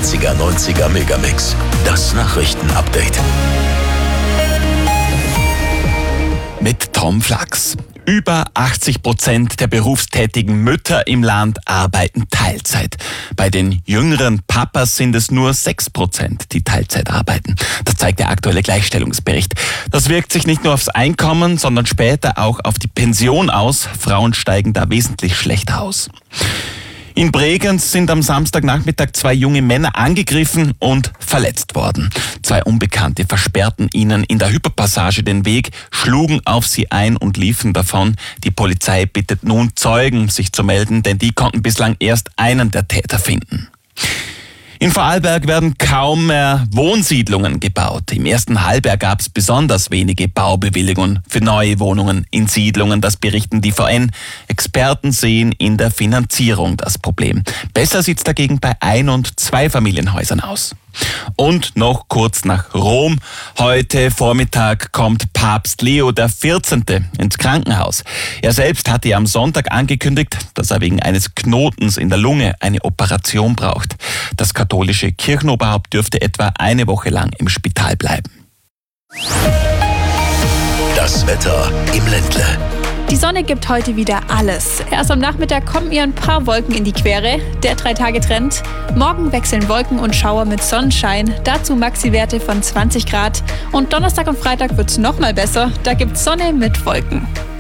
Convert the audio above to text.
80er, 90er Megamix. Das Nachrichtenupdate. Mit Tom Flachs. Über 80% der berufstätigen Mütter im Land arbeiten Teilzeit. Bei den jüngeren Papas sind es nur 6%, die Teilzeit arbeiten. Das zeigt der aktuelle Gleichstellungsbericht. Das wirkt sich nicht nur aufs Einkommen, sondern später auch auf die Pension aus. Frauen steigen da wesentlich schlechter aus. In Bregenz sind am Samstagnachmittag 2 junge Männer angegriffen und verletzt worden. 2 Unbekannte versperrten ihnen in der Hyperpassage den Weg, schlugen auf sie ein und liefen davon. Die Polizei bittet nun Zeugen, sich zu melden, denn die konnten bislang erst einen der Täter finden. In Vorarlberg werden kaum mehr Wohnsiedlungen gebaut. Im ersten Halbjahr gab es besonders wenige Baubewilligungen für neue Wohnungen in Siedlungen. Das berichten die VN. Experten sehen in der Finanzierung das Problem. Besser sieht es dagegen bei Ein- und Zweifamilienhäusern aus. Und noch kurz nach Rom. Heute Vormittag kommt Papst Leo XIV. Ins Krankenhaus. Er selbst hatte am Sonntag angekündigt, dass er wegen eines Knotens in der Lunge eine Operation braucht. Das katholische Kirchenoberhaupt dürfte etwa eine Woche lang im Spital bleiben. Das Wetter im Ländle. Die Sonne gibt heute wieder alles. Erst am Nachmittag kommen ihr ein paar Wolken in die Quere, der 3-Tage-Trend. Morgen wechseln Wolken und Schauer mit Sonnenschein, dazu Maxi-Werte von 20 Grad. Und Donnerstag und Freitag wird's nochmal besser, da gibt's Sonne mit Wolken.